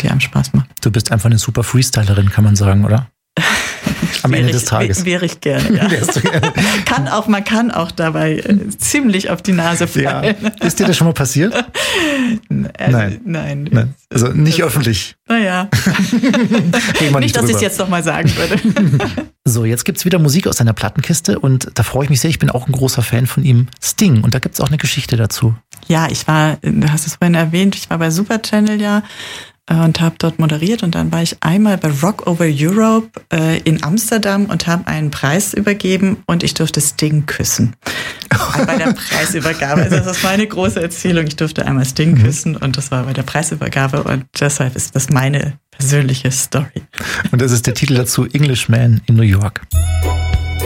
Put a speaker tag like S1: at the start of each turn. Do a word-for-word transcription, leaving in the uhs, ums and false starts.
S1: die einem Spaß macht.
S2: Du bist einfach eine super Freestylerin, kann man sagen, oder? Am Ende des Tages.
S1: Wäre ich gerne, ja. kann auch, man kann auch dabei äh, ziemlich auf die Nase fallen.
S2: Ja. Ist dir das schon mal passiert?
S1: Also,
S2: nein.
S1: Nein.
S2: Nein. Also nicht das, öffentlich.
S1: Naja.
S2: nicht,
S1: nicht, dass ich es jetzt noch mal sagen würde.
S2: So, jetzt gibt's wieder Musik aus seiner Plattenkiste und da freue ich mich sehr. Ich bin auch ein großer Fan von ihm. Sting. Und da gibt's auch eine Geschichte dazu.
S1: Ja, ich war, du hast es vorhin erwähnt, ich war bei Super Channel ja und habe dort moderiert und dann war ich einmal bei Rock Over Europe äh, in Amsterdam und habe einen Preis übergeben und ich durfte Sting küssen. bei der Preisübergabe. Also das ist meine große Erzählung. Ich durfte einmal Sting küssen und das war bei der Preisübergabe und deshalb ist das meine persönliche Story.
S2: Und das ist der Titel dazu, Englishman in New York.